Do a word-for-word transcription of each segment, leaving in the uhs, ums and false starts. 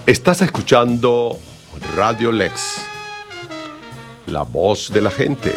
Estás escuchando Radio Lex, la voz de la gente.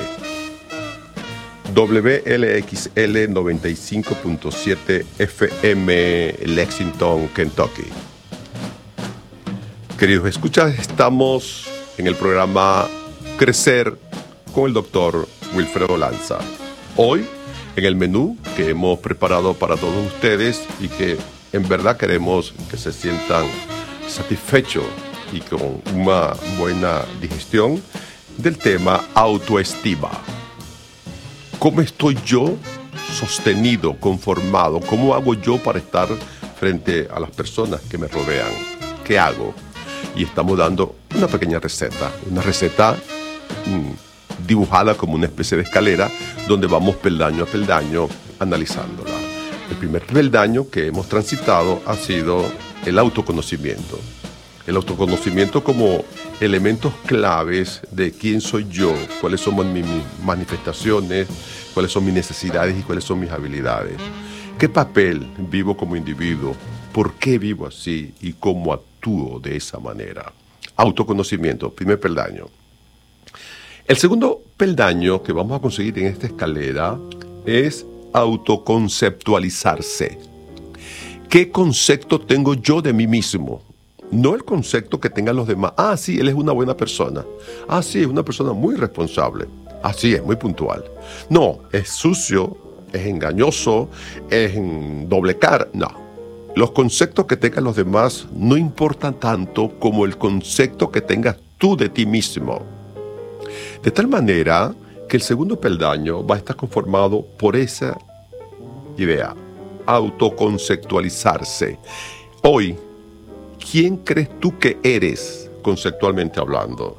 W L X L noventa y cinco punto siete F M, Lexington, Kentucky. Queridos escuchas, estamos en el programa Crecer con el doctor Wilfredo Lanza. Hoy, en el menú que hemos preparado para todos ustedes y que en verdad queremos que se sientan satisfechos y con una buena digestión del tema autoestima. ¿Cómo estoy yo sostenido, conformado? ¿Cómo hago yo para estar frente a las personas que me rodean? ¿Qué hago? Y estamos dando una pequeña receta, una receta mmm, dibujada como una especie de escalera donde vamos peldaño a peldaño analizándola. El primer peldaño que hemos transitado ha sido el autoconocimiento. El autoconocimiento como elementos claves de quién soy yo, cuáles son mis manifestaciones, cuáles son mis necesidades y cuáles son mis habilidades. ¿Qué papel vivo como individuo? ¿Por qué vivo así? ¿Y cómo actúo de esa manera? Autoconocimiento, primer peldaño. El segundo peldaño que vamos a conseguir en esta escalera es autoconceptualizarse. ¿Qué concepto tengo yo de mí mismo? No el concepto que tengan los demás. Ah, sí, él es una buena persona. Ah, sí, es una persona muy responsable. Ah, sí, es muy puntual. No, es sucio, es engañoso, es en doble cara. No. Los conceptos que tengan los demás no importan tanto como el concepto que tengas tú de ti mismo. De tal manera que el segundo peldaño va a estar conformado por esa idea. Autoconceptualizarse. Hoy, ¿quién crees tú que eres, conceptualmente hablando?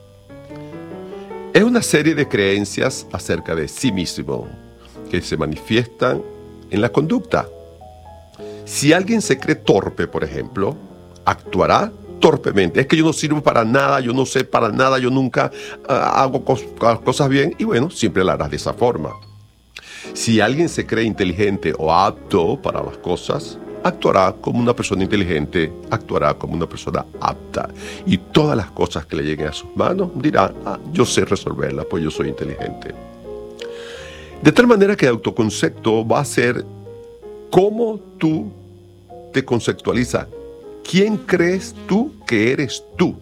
Es una serie de creencias acerca de sí mismo que se manifiestan en la conducta. Si alguien se cree torpe, por ejemplo, actuará torpemente. Es que yo no sirvo para nada, yo no sé para nada, yo nunca uh, hago cos- cosas bien. Y bueno, siempre la harás de esa forma. Si alguien se cree inteligente o apto para las cosas, actuará como una persona inteligente, actuará como una persona apta. Y todas las cosas que le lleguen a sus manos dirá, ah, yo sé resolverlas, pues yo soy inteligente. De tal manera que el autoconcepto va a ser cómo tú te conceptualizas. ¿Quién crees tú que eres tú?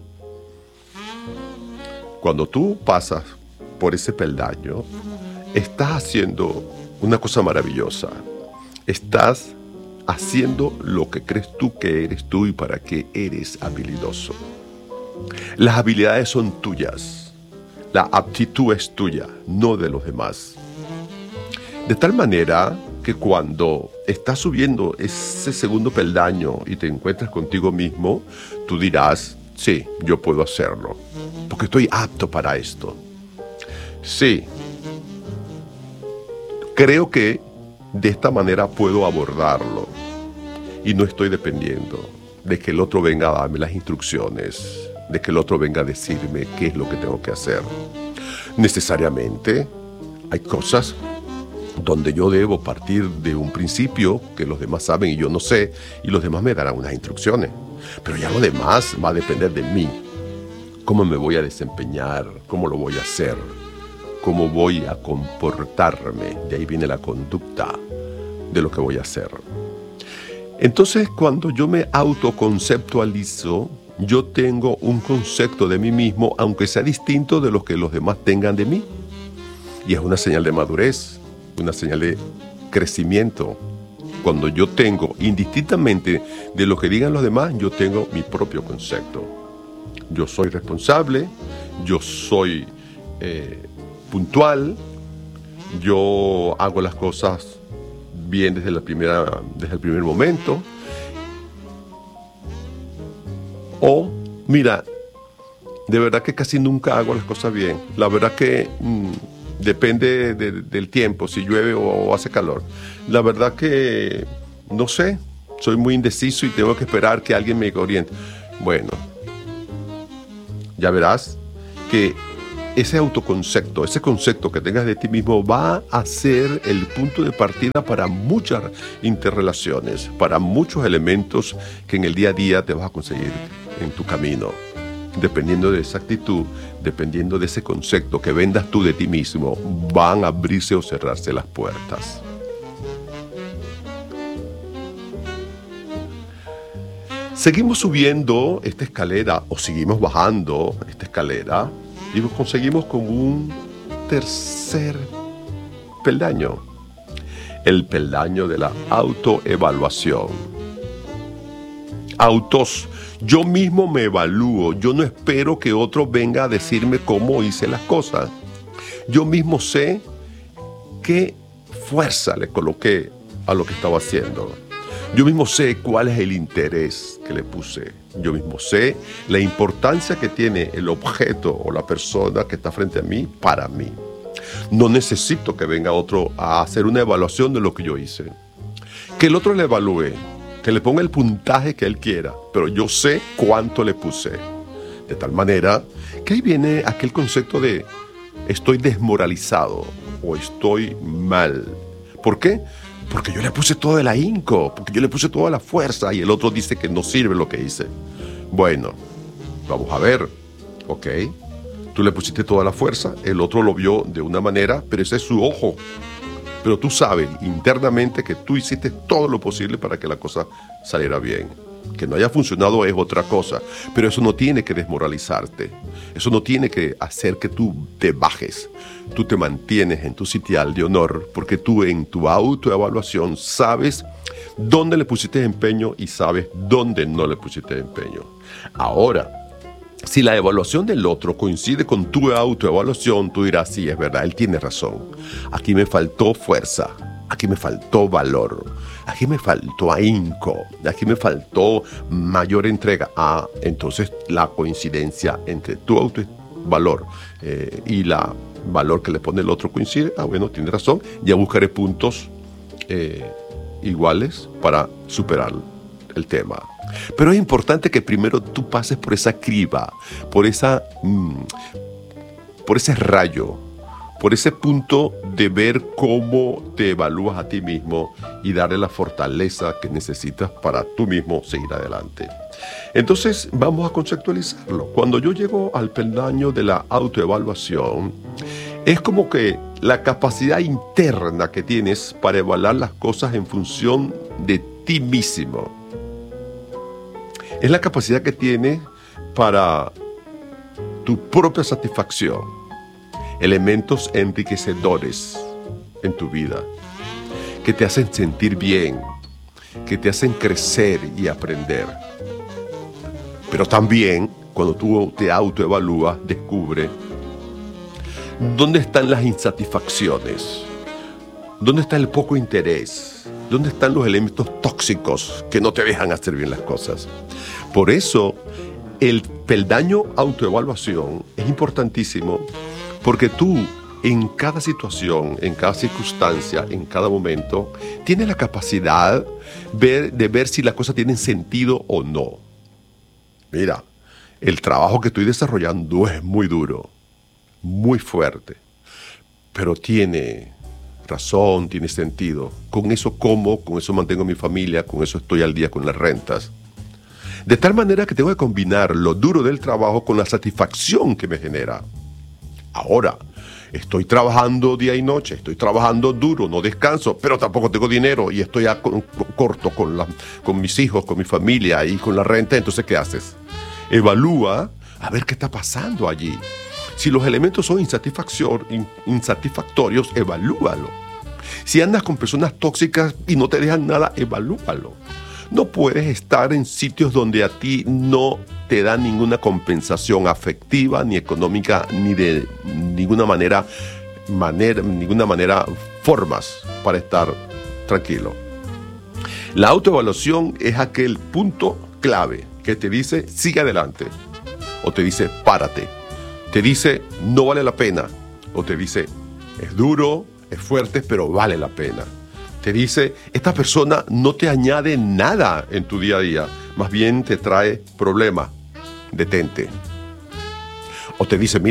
Cuando tú pasas por ese peldaño, estás haciendo una cosa maravillosa. Estás haciendo lo que crees tú que eres tú y para qué eres habilidoso. Las habilidades son tuyas. La aptitud es tuya, no de los demás. De tal manera que cuando estás subiendo ese segundo peldaño y te encuentras contigo mismo, tú dirás, sí, yo puedo hacerlo, porque estoy apto para esto. Sí, creo que de esta manera puedo abordarlo y no estoy dependiendo de que el otro venga a darme las instrucciones, de que el otro venga a decirme qué es lo que tengo que hacer. Necesariamente hay cosas donde yo debo partir de un principio que los demás saben y yo no sé, y los demás me darán unas instrucciones. Pero ya lo demás va a depender de mí. Cómo me voy a desempeñar, cómo lo voy a hacer, cómo voy a comportarme. De ahí viene la conducta de lo que voy a hacer. Entonces, cuando yo me autoconceptualizo, yo tengo un concepto de mí mismo, aunque sea distinto de lo que los demás tengan de mí. Y es una señal de madurez, una señal de crecimiento. Cuando yo tengo, indistintamente de lo que digan los demás, yo tengo mi propio concepto. Yo soy responsable, yo soy eh, puntual, yo hago las cosas bien desde la primera, desde el primer momento. O, mira, de verdad que casi nunca hago las cosas bien. La verdad que mmm, depende de, del tiempo, si llueve o, o hace calor. La verdad que, no sé, soy muy indeciso y tengo que esperar que alguien me oriente. Bueno, ya verás que ese autoconcepto, ese concepto que tengas de ti mismo va a ser el punto de partida para muchas interrelaciones, para muchos elementos que en el día a día te vas a conseguir en tu camino. Dependiendo de esa actitud, dependiendo de ese concepto que vendas tú de ti mismo, van a abrirse o cerrarse las puertas. Seguimos subiendo esta escalera o seguimos bajando esta escalera y nos conseguimos con un tercer peldaño, el peldaño de la autoevaluación. Autos, yo mismo me evalúo, yo no espero que otro venga a decirme cómo hice las cosas. Yo mismo sé qué fuerza le coloqué a lo que estaba haciendo. Yo mismo sé cuál es el interés que le puse. Yo mismo sé la importancia que tiene el objeto o la persona que está frente a mí para mí. No necesito que venga otro a hacer una evaluación de lo que yo hice. Que el otro le evalúe, que le ponga el puntaje que él quiera, pero yo sé cuánto le puse. De tal manera que ahí viene aquel concepto de estoy desmoralizado o estoy mal. ¿Por qué? Porque yo le puse todo el ahínco, porque yo le puse toda la fuerza y el otro dice que no sirve lo que hice. Bueno, vamos a ver, ¿ok? Tú le pusiste toda la fuerza, el otro lo vio de una manera, pero ese es su ojo. Pero tú sabes internamente que tú hiciste todo lo posible para que la cosa saliera bien. Que no haya funcionado es otra cosa, pero eso no tiene que desmoralizarte. Eso no tiene que hacer que tú te bajes. Tú te mantienes en tu sitial de honor porque tú en tu autoevaluación sabes dónde le pusiste empeño y sabes dónde no le pusiste empeño. Ahora, si la evaluación del otro coincide con tu autoevaluación, tú dirás, sí, es verdad, él tiene razón. Aquí me faltó fuerza, aquí me faltó valor, aquí me faltó ahínco, aquí me faltó mayor entrega. Ah, entonces la coincidencia entre tu autovalor eh, y la valor que le pone el otro coincide. Ah, bueno, tiene razón, ya buscaré puntos eh, iguales para superar el tema. Pero es importante que primero tú pases por esa criba, por esa, mmm, por ese rayo, por ese punto de ver cómo te evalúas a ti mismo y darle la fortaleza que necesitas para tú mismo seguir adelante. Entonces vamos a conceptualizarlo. Cuando yo llego al peldaño de la autoevaluación, es como que la capacidad interna que tienes para evaluar las cosas en función de ti mismo. Es la capacidad que tienes para tu propia satisfacción. Elementos enriquecedores en tu vida, que te hacen sentir bien, que te hacen crecer y aprender. Pero también, cuando tú te autoevalúas, descubre dónde están las insatisfacciones, dónde está el poco interés, dónde están los elementos tóxicos que no te dejan hacer bien las cosas. Por eso, el peldaño autoevaluación es importantísimo, porque tú, en cada situación, en cada circunstancia, en cada momento, tienes la capacidad ver, de ver si las cosas tienen sentido o no. Mira, el trabajo que estoy desarrollando es muy duro, muy fuerte, pero tiene razón, tiene sentido. Con eso como, con eso mantengo mi familia, con eso estoy al día con las rentas. De tal manera que tengo que combinar lo duro del trabajo con la satisfacción que me genera. Ahora, estoy trabajando día y noche, estoy trabajando duro, no descanso, pero tampoco tengo dinero y estoy a con, con, corto con, la, con mis hijos, con mi familia y con la renta. Entonces, ¿qué haces? Evalúa a ver qué está pasando allí. Si los elementos son insatisfactorios, evalúalo. Si andas con personas tóxicas y no te dejan nada, evalúalo. No puedes estar en sitios donde a ti no te dan ninguna compensación afectiva, ni económica, ni de ninguna manera, manera, ninguna manera formas para estar tranquilo. La autoevaluación es aquel punto clave que te dice sigue adelante, o te dice párate, te dice no vale la pena, o te dice es duro, es fuerte, pero vale la pena. Te dice, esta persona no te añade nada en tu día a día, más bien te trae problemas, detente. O te dice, mira,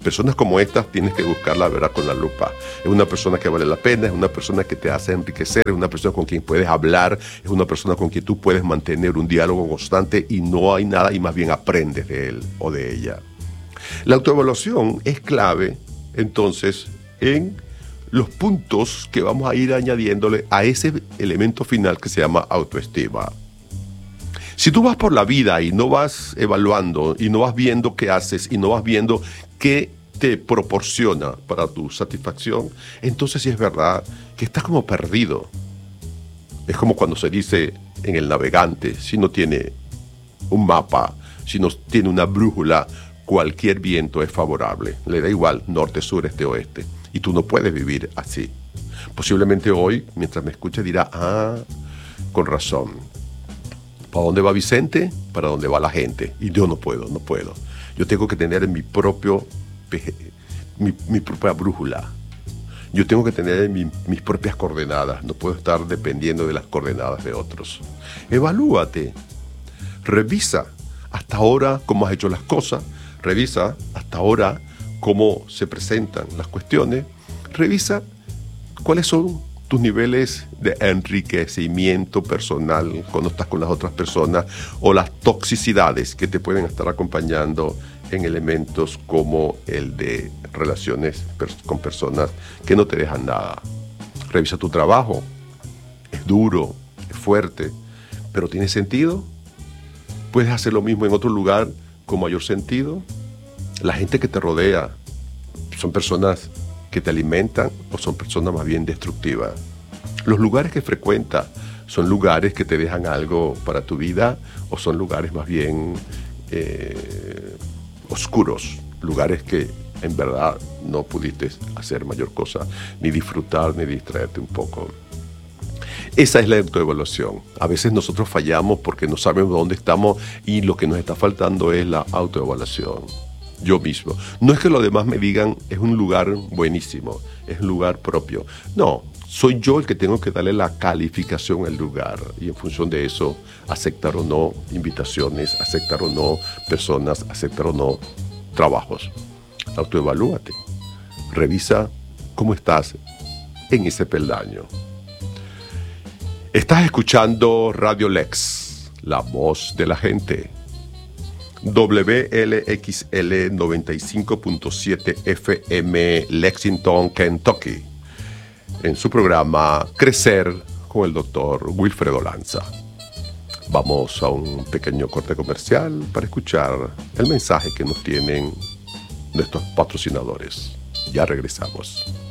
Personas como estas tienes que buscar la verdad con la lupa. Es una persona que vale la pena, es una persona que te hace enriquecer, es una persona con quien puedes hablar, es una persona con quien tú puedes mantener un diálogo constante y no hay nada y más bien aprendes de él o de ella. La autoevaluación es clave, entonces, en los puntos que vamos a ir añadiéndole a ese elemento final que se llama autoestima. Si tú vas por la vida y no vas evaluando y no vas viendo qué haces y no vas viendo qué te proporciona para tu satisfacción, entonces sí es verdad que estás como perdido. Es como cuando se dice en el navegante, si no tiene un mapa, si no tiene una brújula, cualquier viento es favorable. Le da igual norte, sur, este, oeste. Y tú no puedes vivir así. Posiblemente hoy, mientras me escuche, dirá, ah, con razón. ¿Para dónde va Vicente? Para dónde va la gente. Y yo no puedo, no puedo. Yo tengo que tener mi propio, mi, mi propia brújula. Yo tengo que tener mi, mis propias coordenadas. No puedo estar dependiendo de las coordenadas de otros. Evalúate. Revisa hasta ahora cómo has hecho las cosas. Revisa hasta ahora cómo se presentan las cuestiones. Revisa cuáles son tus niveles de enriquecimiento personal cuando estás con las otras personas o las toxicidades que te pueden estar acompañando en elementos como el de relaciones con personas que no te dejan nada. Revisa tu trabajo. Es duro, es fuerte, pero ¿tiene sentido? ¿Puedes hacer lo mismo en otro lugar con mayor sentido? La gente que te rodea son personas que te alimentan o son personas más bien destructivas. Los lugares que frecuentas son lugares que te dejan algo para tu vida o son lugares más bien eh, oscuros, lugares que en verdad no pudiste hacer mayor cosa, ni disfrutar, ni distraerte un poco. Esa es la autoevaluación. A veces nosotros fallamos porque no sabemos dónde estamos y lo que nos está faltando es la autoevaluación. Yo mismo. No es que los demás me digan, es un lugar buenísimo, es un lugar propio. No, soy yo el que tengo que darle la calificación al lugar y en función de eso, aceptar o no invitaciones, aceptar o no personas, aceptar o no trabajos. Autoevalúate. Revisa cómo estás en ese peldaño. Estás escuchando Radio Lex, la voz de la gente. W L X L noventa y cinco punto siete F M Lexington, Kentucky, en su programa Crecer con el doctor Wilfredo Lanza. Vamos a un pequeño corte comercial para escuchar el mensaje que nos tienen nuestros patrocinadores. Ya regresamos.